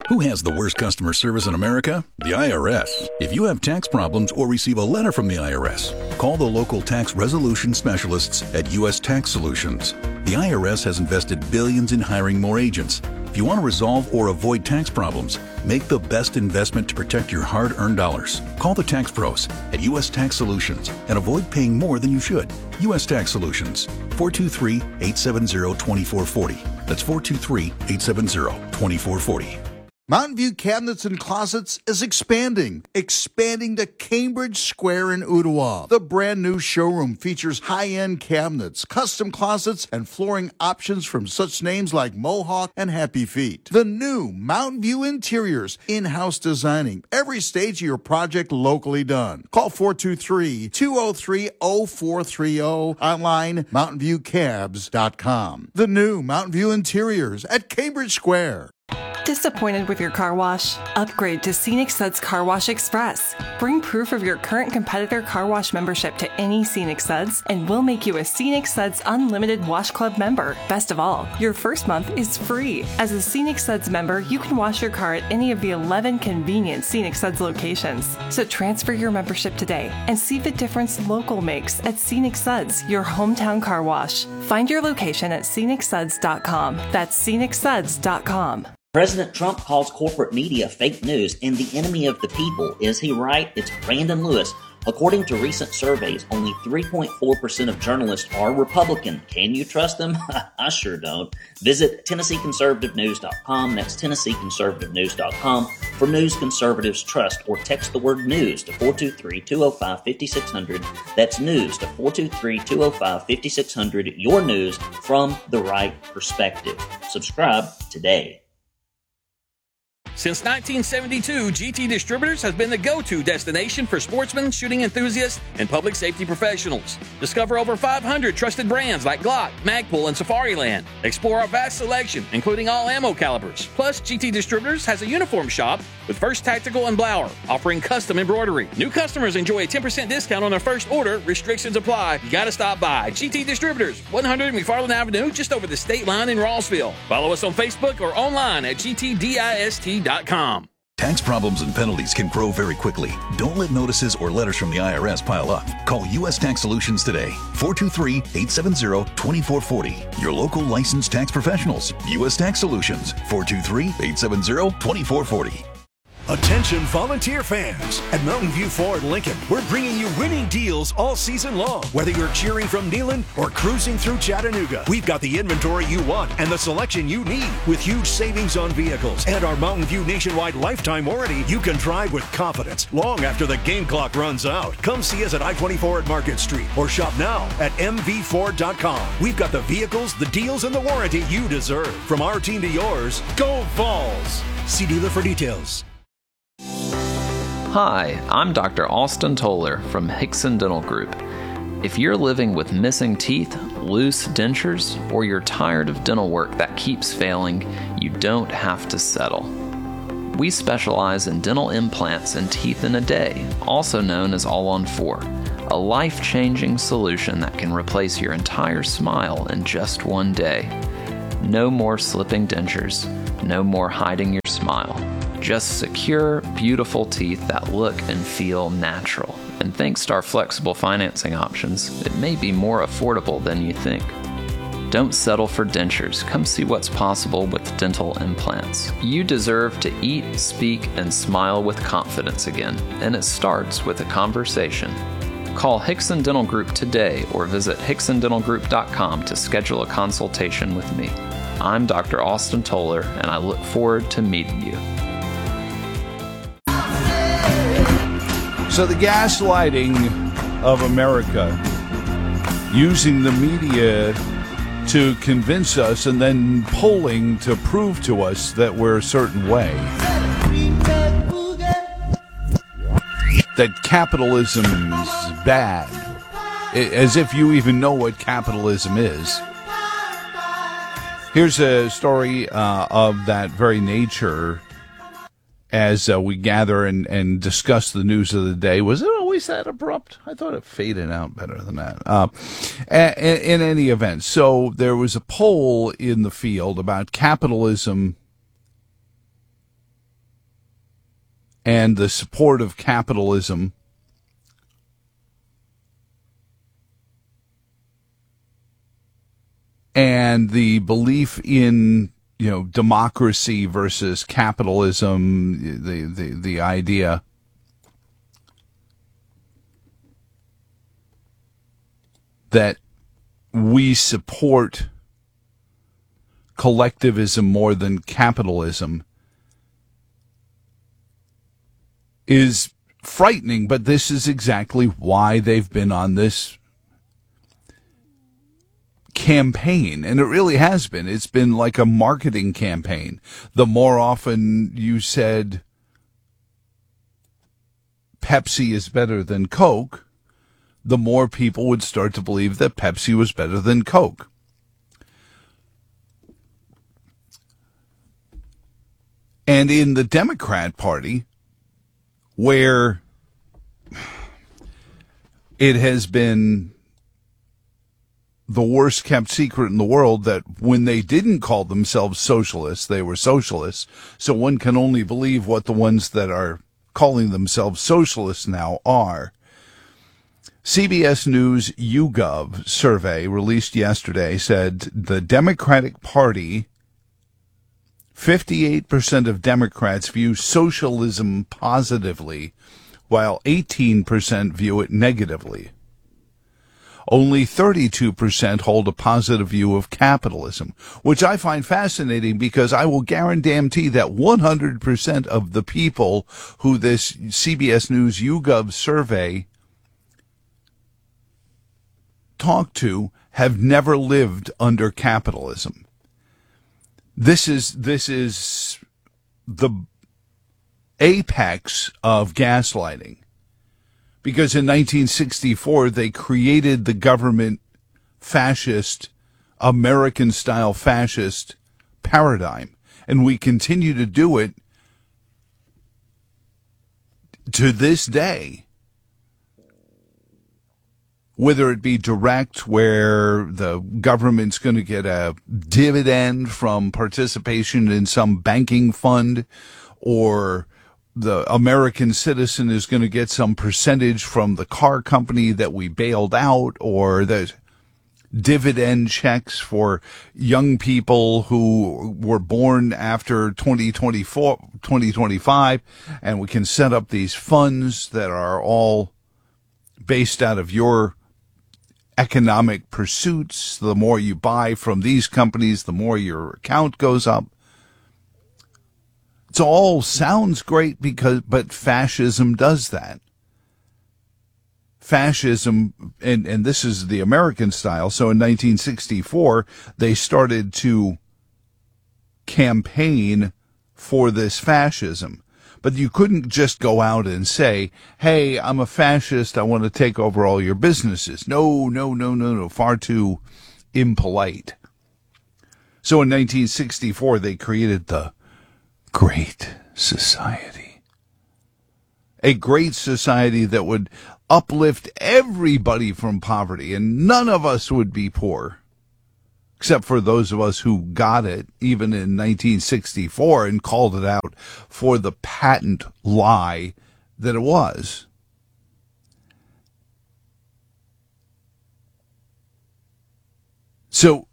Who has the worst customer service in America? The IRS. If you have tax problems or receive a letter from the IRS, call the local tax resolution specialists at U.S. Tax Solutions. The IRS has invested billions in hiring more agents. If you want to resolve or avoid tax problems, make the best investment to protect your hard-earned dollars. Call the tax pros at U.S. Tax Solutions and avoid paying more than you should. U.S. Tax Solutions, 423-870-2440. That's 423-870-2440. Mountain View Cabinets and Closets is expanding to Cambridge Square in Ottawa. The brand new showroom features high-end cabinets, custom closets, and flooring options from such names like Mohawk and Happy Feet. The new Mountain View Interiors, in-house designing every stage of your project locally done. Call 423-203-0430, online mountainviewcabs.com. The new Mountain View Interiors at Cambridge Square. Disappointed with your car wash? Upgrade to Scenic Suds Car Wash Express. Bring proof of your current competitor car wash membership to any Scenic Suds, and we'll make you a Scenic Suds Unlimited Wash Club member. Best of all, your first month is free. As a Scenic Suds member, you can wash your car at any of the 11 convenient Scenic Suds locations. So transfer your membership today and see the difference local makes at Scenic Suds, your hometown car wash. Find your location at scenicsuds.com. That's scenicsuds.com. President Trump calls corporate media fake news and the enemy of the people. Is he right? It's Brandon Lewis. According to recent surveys, only 3.4% of journalists are Republican. Can you trust them? I sure don't. Visit TennesseeConservativeNews.com. That's TennesseeConservativeNews.com for news conservatives trust, or text the word news to 423-205-5600. That's news to 423-205-5600. Your news from the right perspective. Subscribe today. Since 1972, GT Distributors has been the go-to destination for sportsmen, shooting enthusiasts, and public safety professionals. Discover over 500 trusted brands like Glock, Magpul, and Safariland. Explore our vast selection, including all ammo calibers. Plus, GT Distributors has a uniform shop with First Tactical and Blower, offering custom embroidery. New customers enjoy a 10% discount on their first order. Restrictions apply. You gotta stop by. GT Distributors, 100 McFarland Avenue, just over the state line in Rossville. Follow us on Facebook or online at gtdist.com. Tax problems and penalties can grow very quickly. Don't let notices or letters from the IRS pile up. Call U.S. Tax Solutions today. 423-870-2440. Your local licensed tax professionals. U.S. Tax Solutions. 423-870-2440. Attention volunteer fans. At Mountain View Ford Lincoln, we're bringing you winning deals all season long. Whether you're cheering from Neyland or cruising through Chattanooga, we've got the inventory you want and the selection you need. With huge savings on vehicles and our Mountain View nationwide lifetime warranty, you can drive with confidence long after the game clock runs out. Come see us at I-24 at Market Street or shop now at mvford.com. We've got the vehicles, the deals, and the warranty you deserve. From our team to yours, go Vols! See dealer for details. Hi, I'm Dr. Austin Toller from Hickson Dental Group. If you're living with missing teeth, loose dentures, or you're tired of dental work that keeps failing, you don't have to settle. We specialize in dental implants and teeth in a day, also known as All-on-4, a life-changing solution that can replace your entire smile in just one day. No more slipping dentures, no more hiding your smile. Just secure, beautiful teeth that look and feel natural. And thanks to our flexible financing options, it may be more affordable than you think. Don't settle for dentures. Come see what's possible with dental implants. You deserve to eat, speak, and smile with confidence again, and it starts with a conversation. Call Hickson Dental Group today or visit hicksondentalgroup.com to schedule a consultation with me. I'm Dr. Austin Toller, and I look forward to meeting you. So the gaslighting of America, using the media to convince us and then polling to prove to us that we're a certain way. That capitalism is bad. As if you even know what capitalism is. Here's a story of that very nature as we gather and discuss the news of the day. Was it always that abrupt? I thought it faded out better than that. In any event, so there was a poll in the field about capitalism and the support of capitalism and the belief in, democracy versus capitalism, the idea that we support collectivism more than capitalism is frightening, but this is exactly why they've been on this campaign, and it really has been. It's been like a marketing campaign. The more often you said Pepsi is better than Coke, the more people would start to believe that Pepsi was better than Coke. And in the Democrat Party, where it has been the worst kept secret in the world that when they didn't call themselves socialists, they were socialists. So one can only believe what the ones that are calling themselves socialists now are. CBS News YouGov survey released yesterday said the Democratic Party, 58% of Democrats view socialism positively, while 18% view it negatively. Only 32% hold a positive view of capitalism, which I find fascinating because I will guarantee that 100% of the people who this CBS News YouGov survey talked to have never lived under capitalism. This is the apex of gaslighting. Because in 1964, they created the government fascist, American-style fascist paradigm. And we continue to do it to this day. Whether it be direct, where the government's going to get a dividend from participation in some banking fund, or the American citizen is going to get some percentage from the car company that we bailed out, or the dividend checks for young people who were born after 2025, and we can set up these funds that are all based out of your economic pursuits. The more you buy from these companies, the more your account goes up. It all sounds great but fascism does that. Fascism, and this is the American style. So in 1964, they started to campaign for this fascism. But you couldn't just go out and say, hey, I'm a fascist, I want to take over all your businesses. No, far too impolite. So in 1964, they created the Great Society. A great society that would uplift everybody from poverty, and none of us would be poor, except for those of us who got it even in 1964 and called it out for the patent lie that it was. So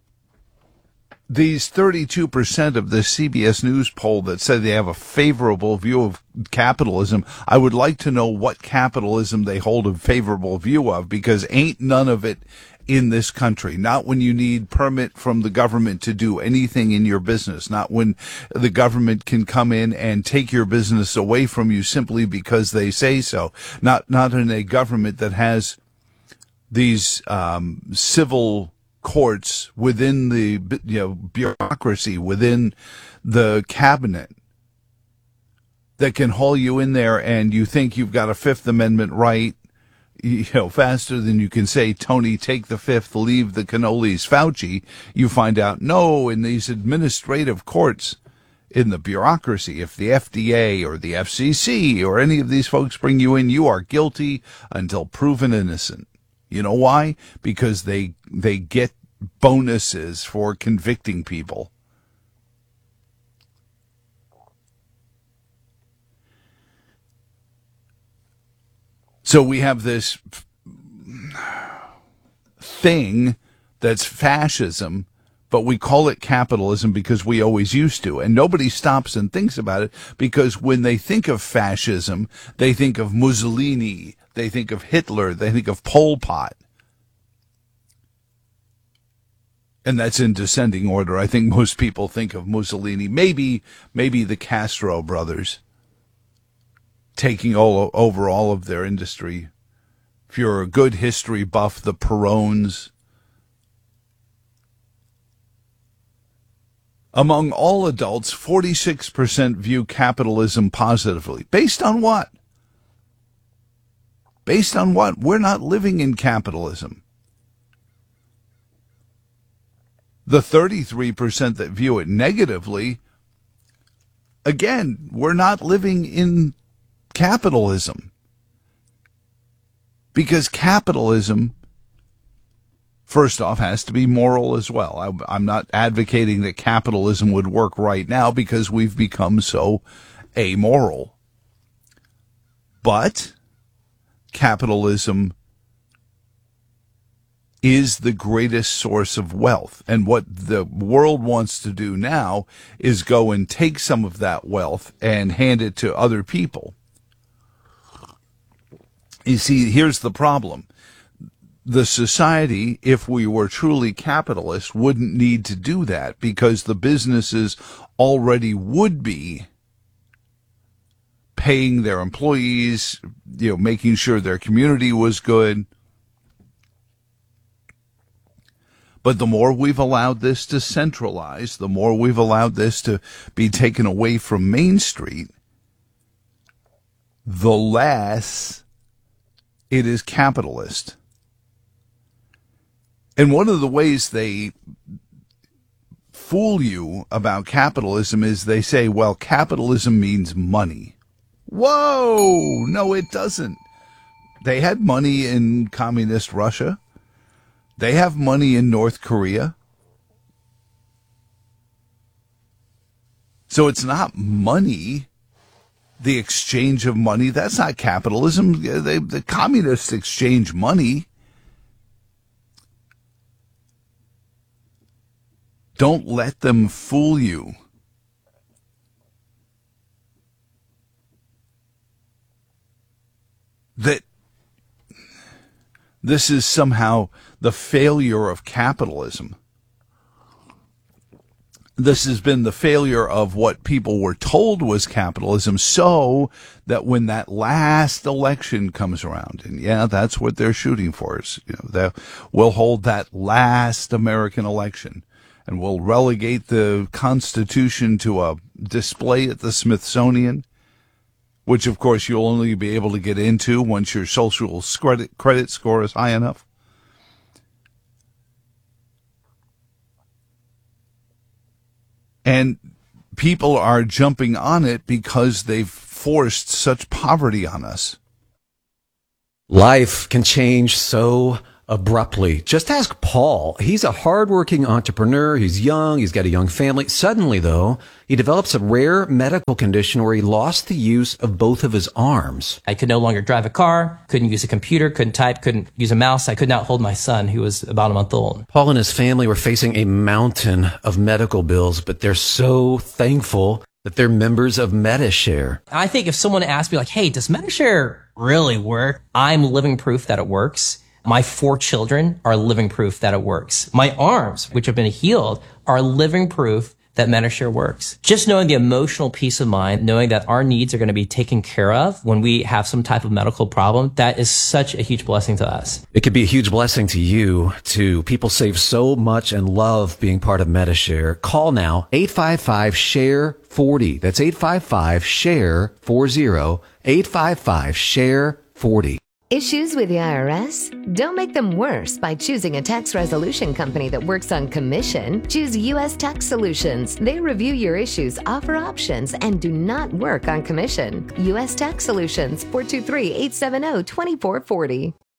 these 32% of the CBS News poll that said they have a favorable view of capitalism, I would like to know what capitalism they hold a favorable view of, because ain't none of it in this country. Not when you need permit from the government to do anything in your business. Not when the government can come in and take your business away from you simply because they say so. Not in a government that has these civil courts within the bureaucracy, within the cabinet, that can haul you in there and you think you've got a Fifth Amendment right, faster than you can say, Tony, take the fifth, leave the cannolis, Fauci. You find out, no, in these administrative courts, in the bureaucracy, if the FDA or the FCC or any of these folks bring you in, you are guilty until proven innocent. You know why? Because they get bonuses for convicting people. So we have this thing that's fascism, but we call it capitalism because we always used to. And nobody stops and thinks about it, because when they think of fascism, they think of Mussolini, they think of Hitler, they think of Pol Pot. And that's in descending order. I think most people think of Mussolini, maybe the Castro brothers taking over all of their industry. If you're a good history buff, the Perones. Among all adults, 46% view capitalism positively. Based on what? Based on what? We're not living in capitalism. The 33% that view it negatively, again, we're not living in capitalism. Because capitalism, first off, has to be moral as well. I'm not advocating that capitalism would work right now because we've become so amoral. But capitalism is the greatest source of wealth. And what the world wants to do now is go and take some of that wealth and hand it to other people. You see, here's the problem. The society, if we were truly capitalist, wouldn't need to do that, because the businesses already would be paying their employees, making sure their community was good. But the more we've allowed this to centralize, the more we've allowed this to be taken away from Main Street, the less it is capitalist. And one of the ways they fool you about capitalism is they say, well, capitalism means money. Whoa! No, it doesn't. They had money in communist Russia. They have money in North Korea. So it's not money, the exchange of money. That's not capitalism. The communists exchange money. Don't let them fool you. That this is somehow the failure of capitalism. This has been the failure of what people were told was capitalism, so that when that last election comes around, and yeah, that's what they're shooting for, is, we'll hold that last American election, and we'll relegate the Constitution to a display at the Smithsonian, which, of course, you'll only be able to get into once your social credit score is high enough. And people are jumping on it because they've forced such poverty on us. Life can change so abruptly. Just ask Paul. He's a hardworking entrepreneur. He's young. He's got a young family. Suddenly, though, he develops a rare medical condition where he lost the use of both of his arms. I could no longer drive a car, couldn't use a computer, couldn't type, couldn't use a mouse. I could not hold my son, who was about a month old. Paul and his family were facing a mountain of medical bills, but they're so thankful that they're members of Medi-Share. I think if someone asked me, like, hey, does Medi-Share really work? I'm living proof that it works. My 4 children are living proof that it works. My arms, which have been healed, are living proof that Medi-Share works. Just knowing the emotional peace of mind, knowing that our needs are going to be taken care of when we have some type of medical problem, that is such a huge blessing to us. It could be a huge blessing to you, too. People save so much and love being part of Medi-Share. Call now, 855-SHARE-40. That's 855-SHARE-40, 855-SHARE-40. Issues with the IRS? Don't make them worse by choosing a tax resolution company that works on commission. Choose U.S. Tax Solutions. They review your issues, offer options, and do not work on commission. U.S. Tax Solutions, 423-870-2440.